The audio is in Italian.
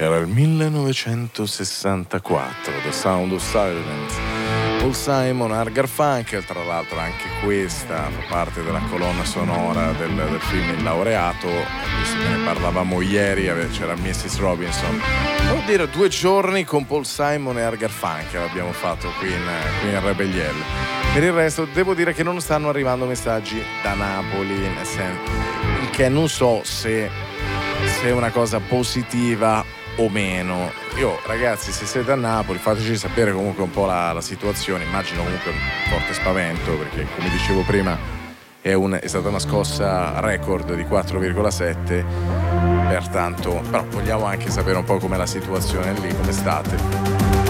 Era il 1964, The Sound of Silence. Paul Simon, Art Garfunkel, tra l'altro anche questa fa parte della colonna sonora del film Il laureato, visto che ne parlavamo ieri, c'era Mrs. Robinson. Devo dire 2 giorni con Paul Simon e Art Garfunkel abbiamo fatto qui in Rebelliel. Per il resto devo dire che non stanno arrivando messaggi da Napoli, nel senso che non so se è una cosa positiva o meno. Io, ragazzi, se siete a Napoli fateci sapere comunque un po' la situazione. Immagino comunque un forte spavento, perché come dicevo prima è stata una scossa record di 4,7, pertanto però vogliamo anche sapere un po' com'è la situazione lì, come state.